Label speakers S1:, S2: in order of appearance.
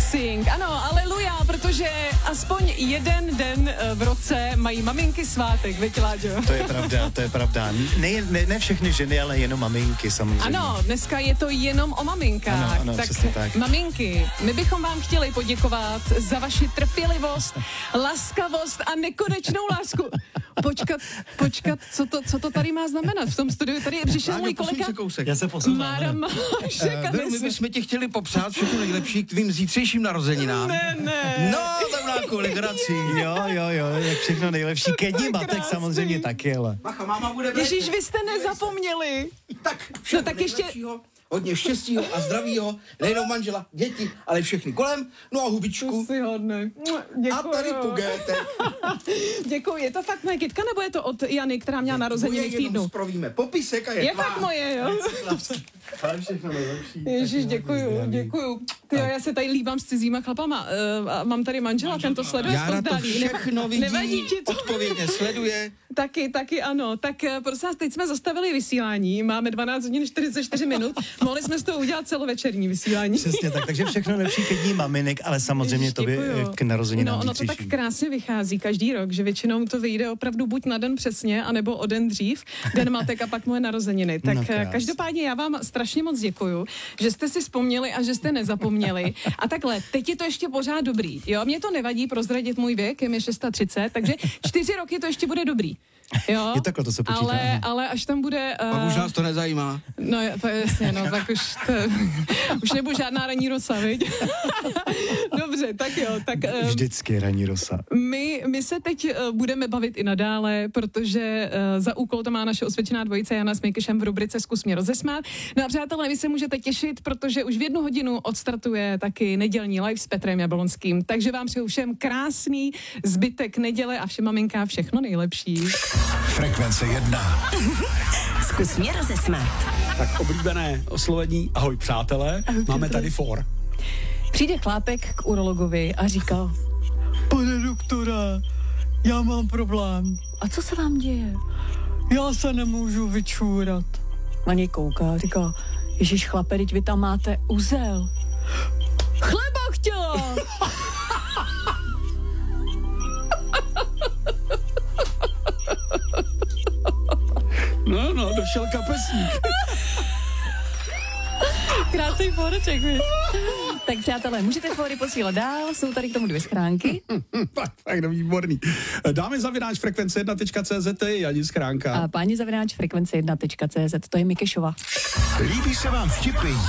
S1: Blessing. Ano, aleluja, protože aspoň jeden den v roce mají maminky svátek, veď, Láďo?
S2: To je pravda. Ne všechny ženy, ale jenom maminky samozřejmě.
S1: Ano, dneska je to jenom o maminkách.
S2: Ano, přesně tak.
S1: Maminky, my bychom vám chtěli poděkovat za vaši trpělivost, laskavost a nekonečnou lásku. Počkat, co to tady má znamenat? V tom studiu tady přišel můj kolega
S2: Já se posunul.
S1: Mára Mášek.
S3: My bychom ti chtěli popřát všechno nejlepší k tvým zítřejším narozeninám.
S1: Ne.
S3: No, tam nějakou legraci.
S2: Jo, jak všechno nejlepší. Ke dní matek samozřejmě taky, ale.
S3: Macha, máma bude
S1: Ježíš, vy jste nezapomněli.
S3: Tak, všechno
S1: tak ještě-
S3: nejlepšího, hodně štěstího a zdravího, nejenom manžela, děti, ale všechny kolem, no a hubičku.
S1: Si hodně. Děkuju.
S3: A tady pugéte.
S1: Děkuji. Je to fakt moje kytka, nebo je to od Jany, která měla narozeniny v
S3: Jenom
S1: týdnu?
S3: zprovíme popisek a je
S1: Je
S3: tvá.
S1: fakt moje, jo?
S2: Ale všechno nejlepší.
S1: Ježíš, děkuju. Tyjo, já se tady líbám s cizíma chlapama. A mám tady manžela, ten to sleduje
S3: Jára to
S1: zpozdálí.
S3: všechno vidí,
S1: Nevadí ti to?
S3: odpovědně sleduje.
S1: Taky ano. Tak prosím vás, teď jsme zastavili vysílání, máme 12 hodin 44 minut, mohli jsme z toho udělat celovečerní vysílání.
S2: Přesně tak, takže všechno nejlepší ke dní maminek, ale samozřejmě to
S1: Děkuju.
S2: k narozeninám
S1: No, ono to tak
S2: zítřejším.
S1: krásně vychází každý rok, že většinou to vyjde opravdu buď na den přesně, anebo o den dřív, den matek a pak moje narozeniny. Tak
S2: No, krás.
S1: každopádně já vám strašně moc děkuju, že jste si vzpomněli a že jste nezapomněli. A takhle, teď je to ještě pořád dobrý. Jo, mě to nevadí prozradit můj věk, je mi 630, takže 4 roky to ještě bude dobrý. Jo,
S2: Je takhle, to se počítá,
S1: ale až tam bude...
S3: Pak už nás to nezajímá.
S1: No jasně, no, tak už nebudu žádná ranní rosa, viď? Dobře, tak jo, tak...
S2: Vždycky ranní rosa.
S1: My se teď budeme bavit i nadále, protože za úkol to má naše osvědčená dvojice Jana s Mikešem v rubrice Zkus mě rozesmát. No a přátelé, vy se můžete těšit, protože už v 1 hodinu odstartuje taky nedělní live s Petrem Jablonským. Takže vám přeju všem krásný zbytek neděle a všem maminkám všechno nejlepší.
S4: Frekvence 1.
S5: Zkus mě rozesmát.
S6: Tak oblíbené oslovení, ahoj přátelé, máme tady for.
S1: Přijde chlápek k urologovi a říká: Pane doktore, já mám problém. A co se vám děje? Já se nemůžu vyčůrat. Na něj kouká a říká: Ježíš chlape, teď vy tam máte uzel. Chleba chtěla!
S6: No, došel kapesník.
S1: Krásný fóreček, víš? Tak přátelé, můžete fóry posílat dál, jsou tady k tomu 2 schránky.
S6: Tak výborný. Dáme zavináč frekvence1.cz, je Janí schránka.
S1: A páni zavináč frekvence1.cz, to je Mikešova.
S4: Líbí se vám vtipy